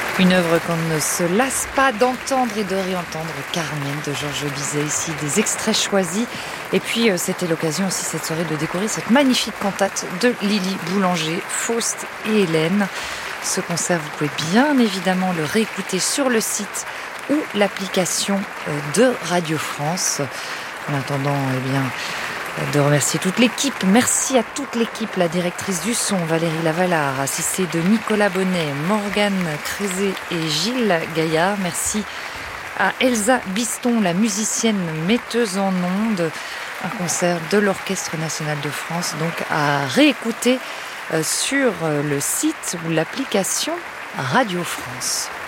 Une œuvre qu'on ne se lasse pas d'entendre et de réentendre. Carmen de Georges Bizet, ici des extraits choisis. Et puis c'était l'occasion aussi cette soirée de découvrir cette magnifique cantate de Lily Boulanger, Faust et Hélène. Ce concert, vous pouvez bien évidemment le réécouter sur le site ou l'application de Radio France. En attendant, de remercier toute l'équipe. Merci à toute l'équipe, la directrice du son, Valérie Lavalard, assistée de Nicolas Bonnet, Morgane Crézé et Gilles Gaillard. Merci à Elsa Biston, la musicienne metteuse en ondes. Un concert de l'Orchestre National de France, donc à réécouter sur le site ou l'application Radio France.